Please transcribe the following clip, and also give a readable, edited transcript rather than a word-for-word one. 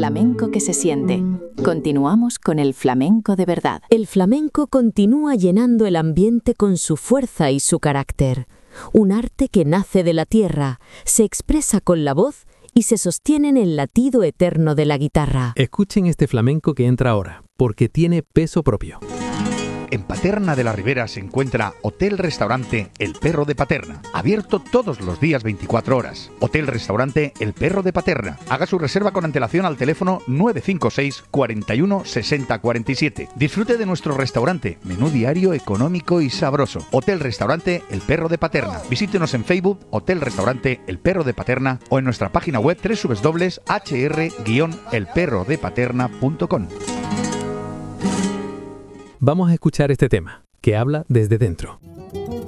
flamenco que se siente. Continuamos con el flamenco de verdad. El flamenco continúa llenando el ambiente con su fuerza y su carácter. Un arte que nace de la tierra, se expresa con la voz y se sostiene en el latido eterno de la guitarra. Escuchen este flamenco que entra ahora, porque tiene peso propio. En Paterna de la Ribera se encuentra Hotel-Restaurante El Perro de Paterna, abierto todos los días 24 horas. Hotel-Restaurante El Perro de Paterna. Haga su reserva con antelación al teléfono 956 41 60 47. Disfrute de nuestro restaurante, menú diario económico y sabroso. Hotel-Restaurante El Perro de Paterna. Visítenos en Facebook Hotel-Restaurante El Perro de Paterna o en nuestra página web www.hr-elperrodepaterna.com. Vamos a escuchar este tema, que habla desde dentro.